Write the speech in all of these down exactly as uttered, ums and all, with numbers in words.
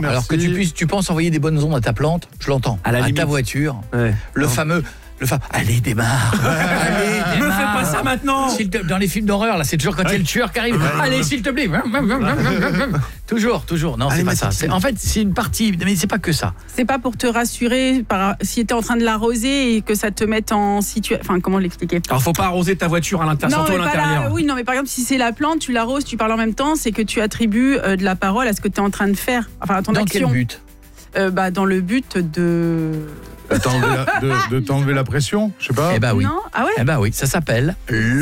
merci. Alors que tu puisses, tu penses envoyer des bonnes ondes à ta plante, je l'entends. À la à limite. ta voiture, Ouais. le Non. fameux, le fameux. Allez, démarre. Allez, Me démarre. fais pas ça maintenant. S'il te- Dans les films d'horreur, là, c'est toujours quand il y a le tueur qui arrive. Allez, s'il te plaît. Toujours, toujours. Non, c'est Allez, pas ma ça. petite C'est- En fait, c'est une partie, mais c'est pas que ça. C'est pas pour te rassurer par, si tu es en train de l'arroser et que ça te mette en situation. Enfin, comment l'expliquer? Alors faut pas arroser ta voiture à l'intérieur, Non, surtout mais à pas l'intérieur. là, oui, non, mais par exemple, si c'est la plante, tu l'arroses, tu parles en même temps, c'est que tu attribues euh, de la parole à ce que tu es en train de faire. Enfin, à ton Dans action. quel but? Euh, bah, dans le but de. De t'enlever la, de, de t'enlever la pression, je sais pas. Eh ben oui. Non? Ah ouais? Eh ben oui, ça s'appelle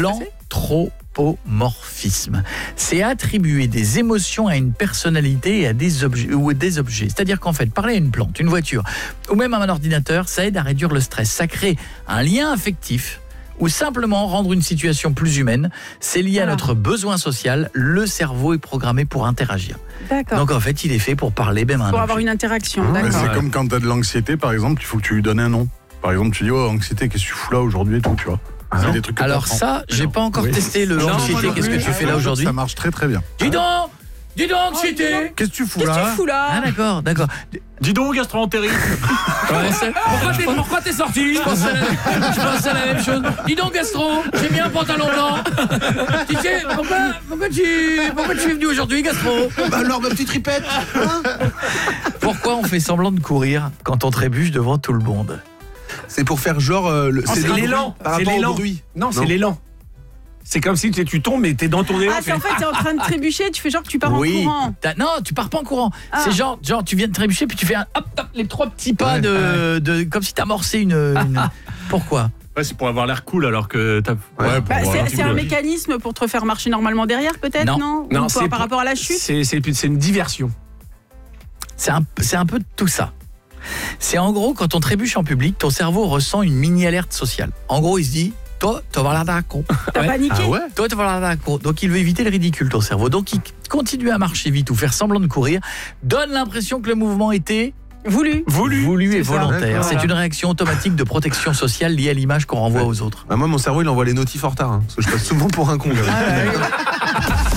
l'anthropomorphisme. C'est attribuer des émotions à une personnalité et à des objets ou à des objets. C'est-à-dire qu'en fait, parler à une plante, une voiture ou même à un ordinateur, ça aide à réduire le stress. Ça crée un lien affectif ou simplement rendre une situation plus humaine. C'est lié à Voilà. notre besoin social. Le cerveau est programmé pour interagir. D'accord. Donc en fait, il est fait pour parler même à un Pour objet. avoir une interaction, Mais d'accord. c'est comme quand t'as de l'anxiété, par exemple, il faut que tu lui donnes un nom. Par exemple, tu dis, oh, anxiété, qu'est-ce que tu fous là aujourd'hui et tout, tu vois. C'est des trucs que Alors t'apprends. ça, j'ai Non. pas encore Oui. testé le Non, anxiété. moi non Qu'est-ce que plus. tu fais là Ah, aujourd'hui? Ça marche très très bien. Dis donc, dis donc, anxiété. Qu'est-ce que tu fous Qu'est-ce que là tu fous là? Ah d'accord, d'accord. Dis donc, gastroentérite. Pourquoi t'es, pourquoi t'es sorti? Je pense, à la, je pense à la même chose. Dis donc Gastro, j'ai mis un pantalon blanc. Tu sais, pourquoi, pourquoi, tu, pourquoi tu es venu aujourd'hui Gastro? Bah alors, ma petite ripette, hein? Pourquoi on fait semblant de courir quand on trébuche devant tout le monde? C'est pour faire genre. euh, le- C'est le l'élan. bruit, Par C'est rapport l'élan. au bruit. Non, c'est Non. l'élan. C'est comme si tu, tu tombes mais t'es dans ton élan. Ah, c'est en fait, t'es en train de trébucher, tu fais genre que tu pars Oui. en courant. T'as- Non, tu pars pas en courant. Ah. C'est genre, genre, tu viens de trébucher puis tu fais un hop, hop, les trois petits pas de, de, comme si t'amorçais une, une. Pourquoi? Ouais, c'est pour avoir l'air cool alors que t'as. Ouais, Bah, pour, c'est euh, c'est un mécanisme pour te faire marcher normalement derrière, peut-être, Non. non, Non, Ou c'est par pour- rapport à la chute. C'est, c'est, c'est une diversion. C'est un, c'est un peu tout ça. C'est en gros, quand on trébuche en public, ton cerveau ressent une mini-alerte sociale. En gros, il se dit, toi, tu vas avoir l'air d'un con. T'as Ouais. paniqué. Ah ouais. Toi, tu vas avoir l'air d'un con. Donc, il veut éviter le ridicule, ton cerveau. Donc, il continue à marcher vite ou faire semblant de courir, donne l'impression que le mouvement était Voulu. Voulu. voulu et C'est ça. volontaire. D'accord. C'est une réaction automatique de protection sociale liée à l'image qu'on renvoie aux autres. Bah, moi, mon cerveau, il envoie les notifs en retard. Hein, parce que je passe souvent pour un con. là.